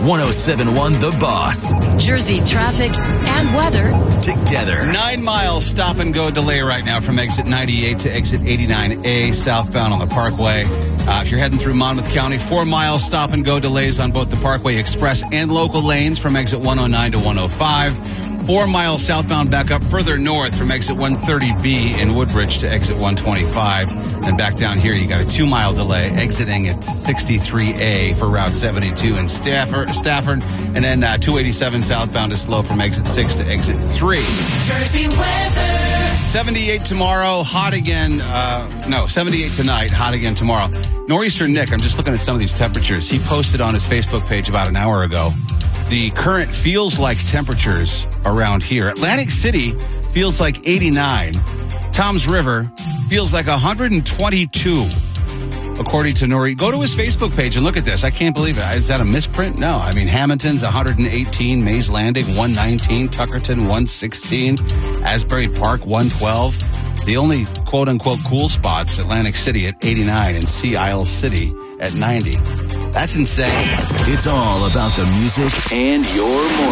107.1 The Boss. Jersey traffic and weather together. 9 miles stop and go delay right now from exit 98 to exit 89A southbound on the Parkway. If you're heading through Monmouth County, 4 miles stop and go delays on both the Parkway Express and local lanes from exit 109 to 105. 4 miles southbound back up further north from exit 130B in Woodbridge to exit 125. And back down here, you got a 2 mile delay exiting at 63A for Route 72 in Stafford. And then 287 southbound is slow from exit 6 to exit 3. Jersey weather. 78 tomorrow, hot again. 78 tonight, hot again tomorrow. Nor'easter Nick, I'm just looking at some of these temperatures. He posted on his Facebook page about an hour ago the current feels like temperatures around here. Atlantic City feels like 89. Toms River feels like 122, according to Nori. Go to his Facebook page and look at this. I can't believe it. Is that a misprint? No. I mean, Hamilton's 118, Mays Landing 119, Tuckerton 116, Asbury Park 112. The only quote-unquote cool spots, Atlantic City at 89 and Sea Isle City at 90. That's insane. It's all about the music and your morning.